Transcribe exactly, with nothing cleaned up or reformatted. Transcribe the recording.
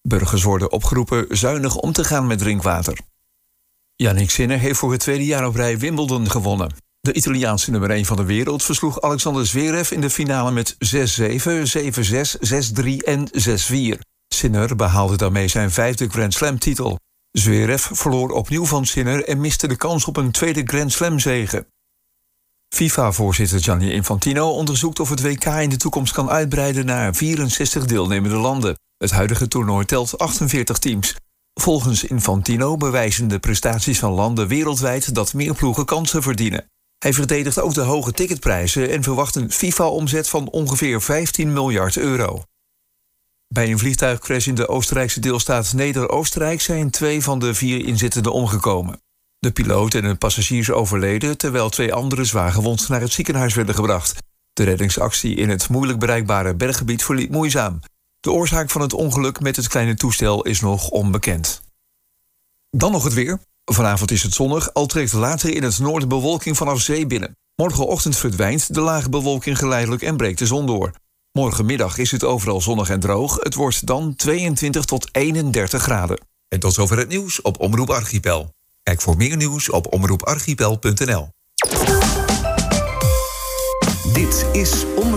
Burgers worden opgeroepen zuinig om te gaan met drinkwater. Yannick Sinner heeft voor het tweede jaar op rij Wimbledon gewonnen. De Italiaanse nummer één van de wereld versloeg Alexander Zverev in de finale met zes zeven, zeven zes, zes drie en zes vier. Sinner behaalde daarmee zijn vijfde Grand Slam-titel. Zverev verloor opnieuw van Sinner en miste de kans op een tweede Grand Slam-zege. FIFA-voorzitter Gianni Infantino onderzoekt of het W K in de toekomst kan uitbreiden naar vierenzestig deelnemende landen. Het huidige toernooi telt achtenveertig teams. Volgens Infantino bewijzen de prestaties van landen wereldwijd dat meer ploegen kansen verdienen. Hij verdedigt ook de hoge ticketprijzen en verwacht een FIFA-omzet van ongeveer vijftien miljard euro. Bij een vliegtuigcrash in de Oostenrijkse deelstaat Neder-Oostenrijk zijn twee van de vier inzittenden omgekomen. De piloot en een passagiers overleden, terwijl twee anderen zwaargewond naar het ziekenhuis werden gebracht. De reddingsactie in het moeilijk bereikbare berggebied verliep moeizaam. De oorzaak van het ongeluk met het kleine toestel is nog onbekend. Dan nog het weer. Vanavond is het zonnig, al trekt later in het noorden bewolking vanaf zee binnen. Morgenochtend verdwijnt de lage bewolking geleidelijk en breekt de zon door. Morgenmiddag is het overal zonnig en droog. Het wordt dan tweeëntwintig tot eenendertig graden. En tot zover het nieuws op Omroep Archipel. Kijk voor meer nieuws op omroep archipel punt n l. Dit is Omroep